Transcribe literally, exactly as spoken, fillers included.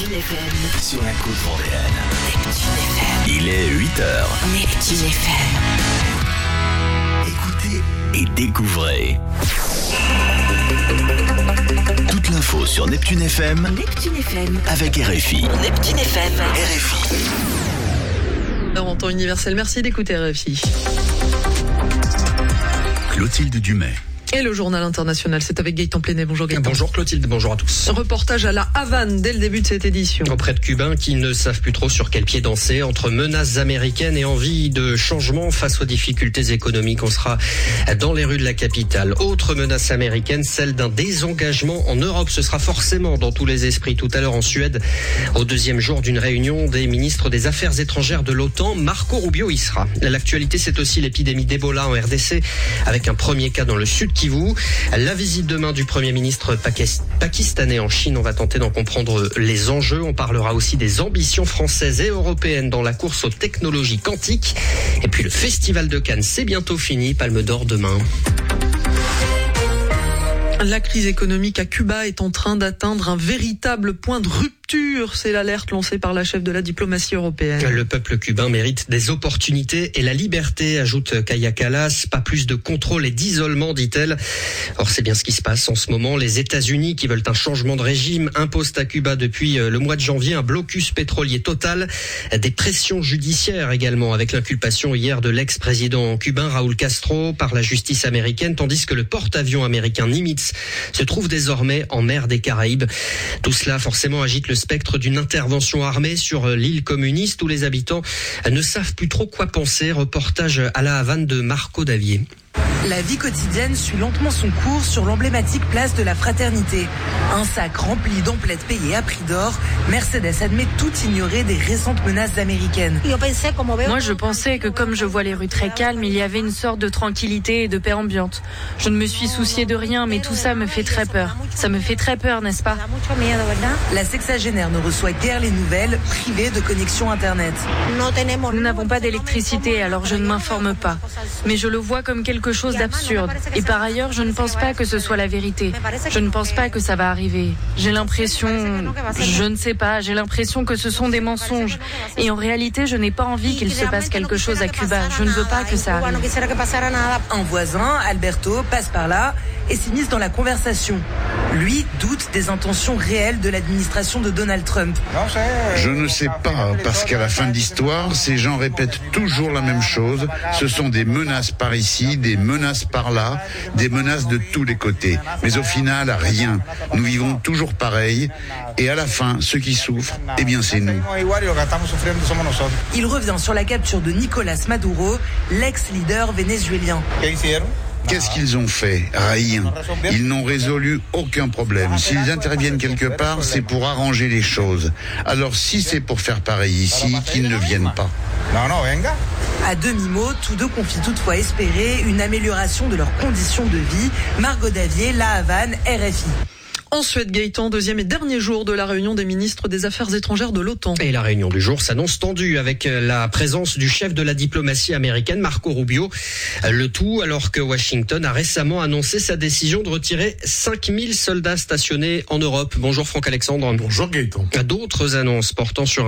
Neptune F M. Sur la côte vendéenne. Neptune F M. Il est huit heures. Neptune F M. Écoutez et découvrez. Toute l'info sur Neptune F M. Neptune F M. Avec R F I. Neptune F M. R F I. En temps universel, merci d'écouter R F I. Clotilde Dumais. Et le journal international, c'est avec Gaëtan Plenet. Bonjour Gaëtan. Bonjour Clotilde, bonjour à tous. Reportage à La Havane dès le début de cette édition. Auprès de Cubains qui ne savent plus trop sur quel pied danser, entre menaces américaines et envie de changement face aux difficultés économiques, on sera dans les rues de la capitale. Autre menace américaine, celle d'un désengagement en Europe. Ce sera forcément dans tous les esprits. Tout à l'heure en Suède, au deuxième jour d'une réunion des ministres des Affaires étrangères de l'OTAN, Marco Rubio y sera. L'actualité, c'est aussi l'épidémie d'Ebola en R D C, avec un premier cas dans le sud Kivu. La visite demain du Premier ministre pakistanais en Chine, on va tenter d'en comprendre les enjeux. On parlera aussi des ambitions françaises et européennes dans la course aux technologies quantiques. Et puis le Festival de Cannes, c'est bientôt fini. Palme d'Or demain. La crise économique à Cuba est en train d'atteindre un véritable point de rupture. C'est l'alerte lancée par la chef de la diplomatie européenne. Le peuple cubain mérite des opportunités et la liberté, ajoute Kaja Kallas. Pas plus de contrôle et d'isolement, dit-elle. Or, c'est bien ce qui se passe en ce moment. Les États-Unis, qui veulent un changement de régime, imposent à Cuba depuis le mois de janvier un blocus pétrolier total. Des pressions judiciaires également, avec l'inculpation hier de l'ex-président cubain Raúl Castro par la justice américaine, tandis que le porte-avions américain Nimitz se trouve désormais en mer des Caraïbes. Tout cela forcément agite le spectre d'une intervention armée sur l'île communiste où les habitants ne savent plus trop quoi penser. Reportage à La Havane de Marco Davier. La vie quotidienne suit lentement son cours sur l'emblématique place de la Fraternité. Un sac rempli d'emplettes payées à prix d'or, Mercedes admet tout ignorer des récentes menaces américaines. Moi, je pensais que comme je vois les rues très calmes, il y avait une sorte de tranquillité et de paix ambiante. Je ne me suis souciée de rien, mais tout ça me fait très peur. Ça me fait très peur, n'est-ce pas ? La sexagénaire ne reçoit guère les nouvelles, privée de connexion Internet. Nous n'avons pas d'électricité, alors je ne m'informe pas. Mais je le vois comme quelque chose d'absurde. Et par ailleurs, je ne pense pas que ce soit la vérité. Je ne pense pas que ça va arriver. J'ai l'impression, je ne sais pas, j'ai l'impression que ce sont des mensonges. Et en réalité, je n'ai pas envie qu'il se passe quelque chose à Cuba. Je ne veux pas que ça arrive. Un voisin, Alberto, passe par là et s'immisce dans la conversation. Lui doute des intentions réelles de l'administration de Donald Trump. Je ne sais pas, parce qu'à la fin de l'histoire, ces gens répètent toujours la même chose. Ce sont des menaces par ici, des menaces par là, des menaces de tous les côtés. Mais au final, rien. Nous vivons toujours pareil. Et à la fin, ceux qui souffrent, eh bien c'est nous. Il revient sur la capture de Nicolas Maduro, l'ex-leader vénézuélien. Qu'est-ce qu'ils ont fait ? Rien. Ils n'ont résolu aucun problème. S'ils interviennent quelque part, c'est pour arranger les choses. Alors si c'est pour faire pareil ici, qu'ils ne viennent pas. À demi-mot, tous deux confient toutefois espérer une amélioration de leurs conditions de vie. Marco Davier, La Havane, R F I. En Suède, Gaëtan, deuxième et dernier jour de la réunion des ministres des Affaires étrangères de l'OTAN. Et la réunion du jour s'annonce tendue avec la présence du chef de la diplomatie américaine, Marco Rubio. Le tout alors que Washington a récemment annoncé sa décision de retirer cinq mille soldats stationnés en Europe. Bonjour Franck Alexandre. Bonjour Gaëtan. D'autres annonces portant sur